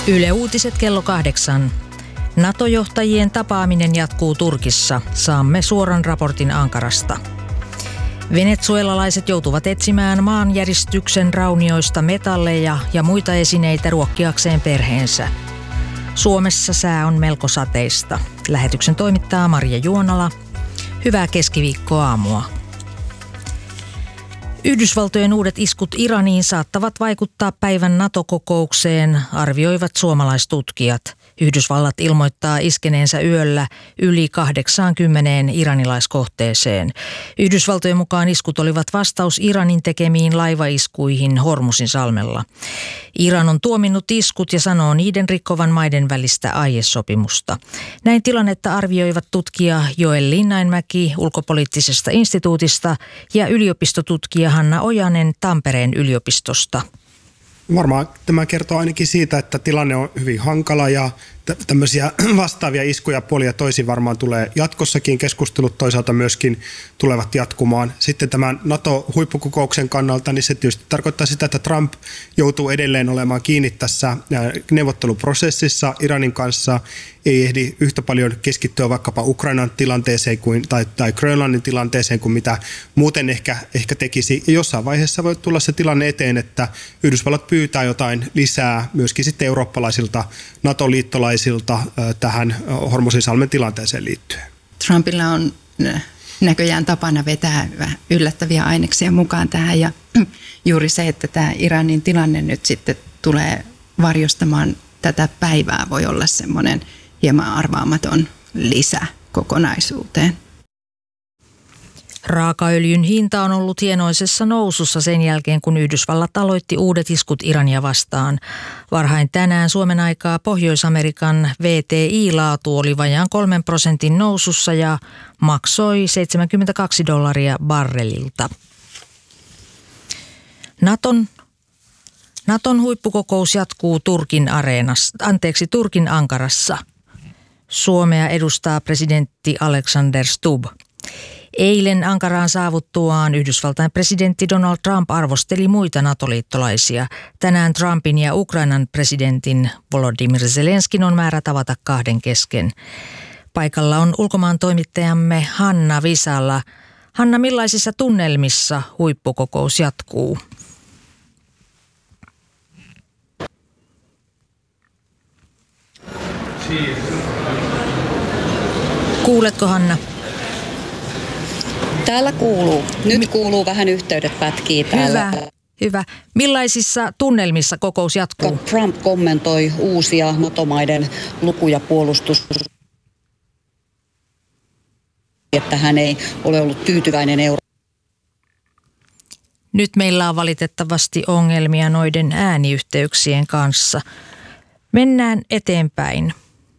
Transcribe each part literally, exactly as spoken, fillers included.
Yle Uutiset kello kahdeksan. NATO-johtajien tapaaminen jatkuu Turkissa. Saamme suoran raportin Ankarasta. Venezuelalaiset joutuvat etsimään maanjäristyksen raunioista metalleja ja muita esineitä ruokkiakseen perheensä. Suomessa sää on melko sateista. Lähetyksen toimittaa Marja Juonala. Hyvää keskiviikkoaamua. Yhdysvaltojen uudet iskut Iraniin saattavat vaikuttaa päivän NATO-kokoukseen, arvioivat suomalaistutkijat. Yhdysvallat ilmoittaa iskeneensä yöllä yli kahdeksaankymmeneen iranilaiskohteeseen. Yhdysvaltojen mukaan iskut olivat vastaus Iranin tekemiin laivaiskuihin Hormusin salmella. Iran on tuominnut iskut ja sanoo niiden rikkovan maiden välistä aiesopimusta. Näin tilannetta arvioivat tutkija Joel Linnainmäki ulkopoliittisesta instituutista ja yliopistotutkija Hanna Ojanen Tampereen yliopistosta. Varmaan tämä kertoo ainakin siitä, että tilanne on hyvin hankala ja tämmöisiä vastaavia iskuja puolia toisin varmaan tulee jatkossakin. Keskustelut toisaalta myöskin tulevat jatkumaan. Sitten tämän NATO-huippukokouksen kannalta, niin se tietysti tarkoittaa sitä, että Trump joutuu edelleen olemaan kiinni tässä neuvotteluprosessissa Iranin kanssa. Ei ehdi yhtä paljon keskittyä vaikkapa Ukrainan tilanteeseen kuin, tai, tai Grönlannin tilanteeseen kuin mitä muuten ehkä, ehkä tekisi. Ja jossain vaiheessa voi tulla se tilanne eteen, että Yhdysvallat pyytää jotain lisää myöskin sitten eurooppalaisilta NATO-liittolaisilta tähän Hormusin salmen tilanteeseen liittyen. Trumpilla on näköjään tapana vetää yllättäviä aineksia mukaan tähän ja juuri se, että tämä Iranin tilanne nyt sitten tulee varjostamaan tätä päivää, voi olla semmoinen hieman arvaamaton lisä kokonaisuuteen. Raakaöljyn hinta on ollut hienoisessa nousussa sen jälkeen, kun Yhdysvallat aloitti uudet iskut Irania vastaan. Varhain tänään Suomen aikaa Pohjois-Amerikan V T I-laatu oli vajaan kolmen prosentin nousussa ja maksoi seitsemänkymmentäkaksi dollaria barrelilta. Naton Naton huippukokous jatkuu Turkin areenassa, anteeksi, Turkin Ankarassa. Suomea edustaa presidentti Alexander Stubb. Eilen Ankaraan saavuttuaan Yhdysvaltain presidentti Donald Trump arvosteli muita NATO-liittolaisia. Tänään Trumpin ja Ukrainan presidentin Volodymyr Zelenskin on määrä tavata kahden kesken. Paikalla on ulkomaan toimittajamme Hanna Visala. Hanna, millaisissa tunnelmissa huippukokous jatkuu? Kuuletko, Hanna? Täällä kuuluu. Nyt kuuluu vähän yhteydet pätkii täällä. Hyvä, hyvä. Millaisissa tunnelmissa kokous jatkuu? Trump kommentoi uusia NATO-maiden lukuja puolustus, että hän ei ole ollut tyytyväinen euro. Nyt meillä on valitettavasti ongelmia noiden ääniyhteyksien kanssa. Mennään eteenpäin.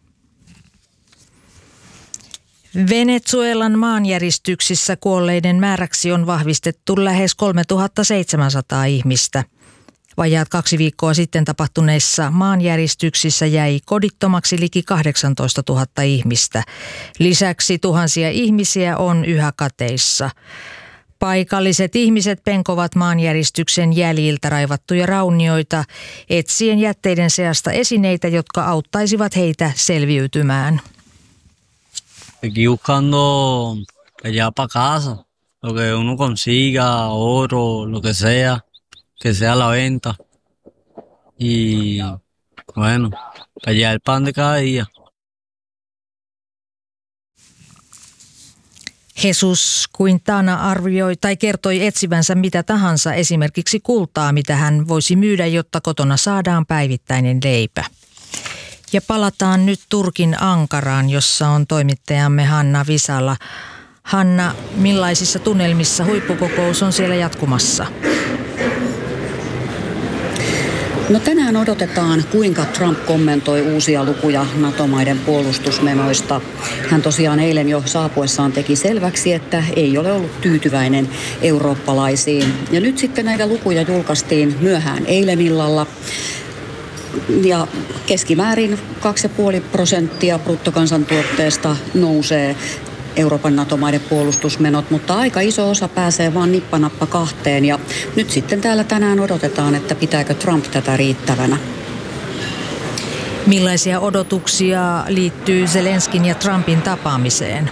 Venezuelan maanjäristyksissä kuolleiden määräksi on vahvistettu lähes kolmetuhattaseitsemänsataa ihmistä. Vajaat kaksi viikkoa sitten tapahtuneissa maanjäristyksissä jäi kodittomaksi liki kahdeksantoistatuhatta ihmistä. Lisäksi tuhansia ihmisiä on yhä kateissa. Paikalliset ihmiset penkovat maanjäristyksen jäljiltä raivattuja raunioita etsien jätteiden seasta esineitä, jotka auttaisivat heitä selviytymään. Aquí buscando allá para casa, lo que uno consiga, oro, lo que sea, que sea la venta. Y bueno, allá el pan de cada día. Jesus Quintana arvioi tai kertoi etsivänsä mitä tahansa, esimerkiksi kultaa, mitä hän voisi myydä, jotta kotona saadaan päivittäinen leipä. Ja palataan nyt Turkin Ankaraan, jossa on toimittajamme Hanna Visala. Hanna, millaisissa tunnelmissa huippukokous on siellä jatkumassa? No tänään odotetaan, kuinka Trump kommentoi uusia lukuja NATO-maiden puolustusmenoista. Hän tosiaan eilen jo saapuessaan teki selväksi, että ei ole ollut tyytyväinen eurooppalaisiin. Ja nyt sitten näitä lukuja julkaistiin myöhään eilen illalla. Ja keskimäärin kaksi pilkku viisi prosenttia bruttokansantuotteesta nousee Euroopan NATO-maiden puolustusmenot, mutta aika iso osa pääsee vaan nippanappa kahteen. Ja nyt sitten täällä tänään odotetaan, että pitääkö Trump tätä riittävänä. Millaisia odotuksia liittyy Zelenskin ja Trumpin tapaamiseen?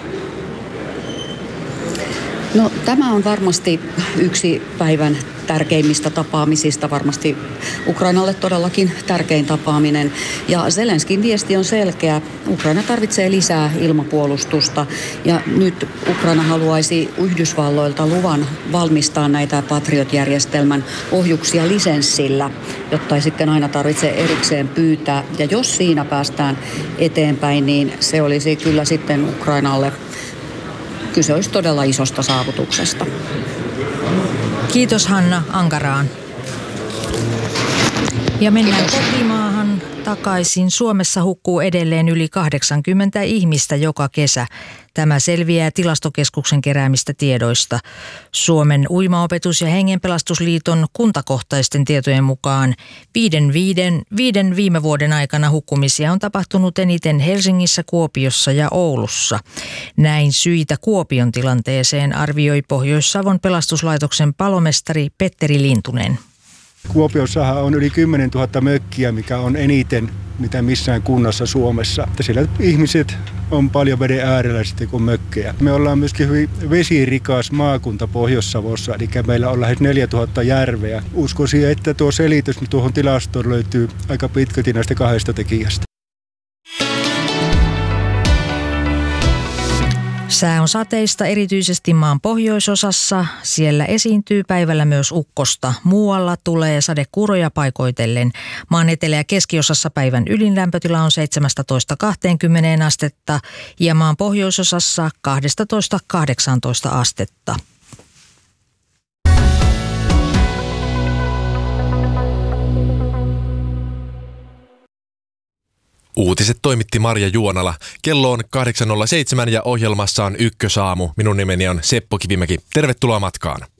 No, tämä on varmasti yksi päivän tärkeimmistä tapaamisista, varmasti Ukrainalle todellakin tärkein tapaaminen. Ja Zelenskin viesti on selkeä. Ukraina tarvitsee lisää ilmapuolustusta ja nyt Ukraina haluaisi Yhdysvalloilta luvan valmistaa näitä Patriot-järjestelmän ohjuksia lisenssillä, jotta ei sitten aina tarvitse erikseen pyytää. Ja jos siinä päästään eteenpäin, niin se olisi kyllä sitten Ukrainalle, kyse olisi todella isosta saavutuksesta. Kiitos Hanna Ankaraan. Ja mennään kotimaahan takaisin. Suomessa hukkuu edelleen yli kahdeksankymmentä ihmistä joka kesä. Tämä selviää Tilastokeskuksen keräämistä tiedoista. Suomen Uimaopetus- ja Hengenpelastusliiton kuntakohtaisten tietojen mukaan viiden, viiden, viiden viime vuoden aikana hukkumisia on tapahtunut eniten Helsingissä, Kuopiossa ja Oulussa. Näin syitä Kuopion tilanteeseen arvioi Pohjois-Savon pelastuslaitoksen palomestari Petteri Lintunen. Kuopiossahan on yli kymmenen tuhatta mökkiä, mikä on eniten mitä missään kunnassa Suomessa. Siellä ihmiset on paljon veden äärellä sitten kuin mökkejä. Me ollaan myöskin hyvin vesirikas maakunta Pohjois-Savossa, eli meillä on lähes neljätuhatta järveä. Uskoisin, että tuo selitys tuohon tilastoon löytyy aika pitkälti näistä kahdesta tekijästä. Sää on sateista erityisesti maan pohjoisosassa. Siellä esiintyy päivällä myös ukkosta. Muualla tulee sadekuuroja paikoitellen. Maan etelä- ja keskiosassa päivän ylin lämpötila on seitsemästätoista kaksikymmentä astetta ja maan pohjoisosassa kaksitoista kahdeksantoista astetta. Uutiset toimitti Marja Juonala. Kello on kahdeksan nolla seitsemän ja ohjelmassa on Ykkösaamu. Minun nimeni on Seppo Kivimäki. Tervetuloa matkaan.